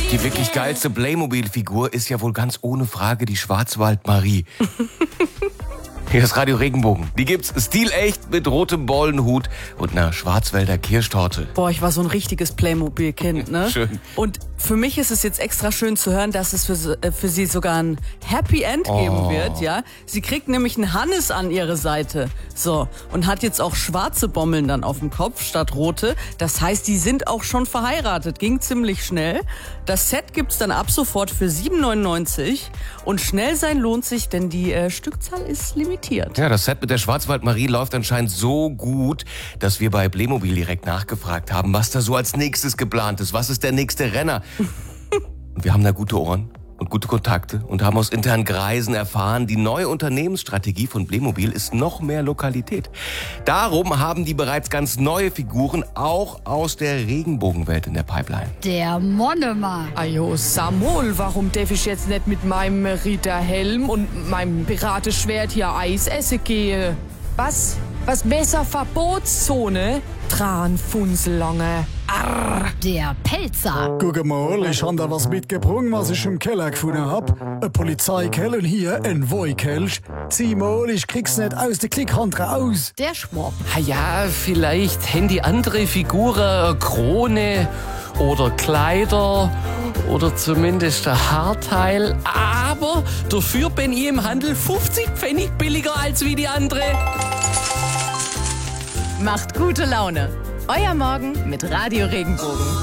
Die wirklich geilste Playmobil-Figur ist ja wohl ganz ohne Frage die Schwarzwald-Marie. Hier ist Radio Regenbogen. Die gibt's stilecht mit rotem Bollenhut und einer Schwarzwälder Kirschtorte. Boah, ich war so ein richtiges Playmobil-Kind, ne? Schön. Und für mich ist es jetzt extra schön zu hören, dass es für sie sogar ein Happy End geben wird, ja? Sie kriegt nämlich einen Hannes an ihre Seite. So. Und hat jetzt auch schwarze Bommeln dann auf dem Kopf statt rote. Das heißt, die sind auch schon verheiratet. Ging ziemlich schnell. Das Set gibt's dann ab sofort für 7,99 €. Und schnell sein lohnt sich, denn die Stückzahl ist limitiert. Ja, das Set mit der Schwarzwald-Marie läuft anscheinend so gut, dass wir bei Playmobil direkt nachgefragt haben, was da so als nächstes geplant ist. Was ist der nächste Renner? Und wir haben da gute Ohren und gute Kontakte und haben aus internen Kreisen erfahren, die neue Unternehmensstrategie von Playmobil ist noch mehr Lokalität. Darum haben die bereits ganz neue Figuren auch aus der Regenbogenwelt in der Pipeline. Der Monomer. Ajo, Samuel, warum darf ich jetzt nicht mit meinem Ritterhelm und meinem Piratenschwert hier Eis essen gehen? Was? Was besser Verbotszone? Tranfunselange. Arr. Der Pelzer. Guck mal, ich hab da was mitgebracht, was ich im Keller gefunden hab. Ein Polizeikelch und hier ein Woikelch. Zieh mal, ich krieg's nicht aus der Klickhand raus. Der Schwab. Ja, vielleicht haben die andere Figuren eine Krone oder Kleider oder zumindest ein Haarteil. Aber dafür bin ich im Handel 50 Pfennig billiger als wie die andere. Macht gute Laune. Euer Morgen mit Radio Regenbogen.